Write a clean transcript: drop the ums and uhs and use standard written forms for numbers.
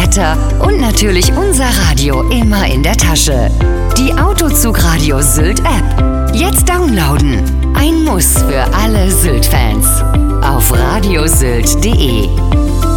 Wetter und natürlich unser Radio immer in der Tasche. Die Autozug-Radio Sylt App. Jetzt downloaden. Ein Muss für alle Sylt-Fans. Auf radiosylt.de.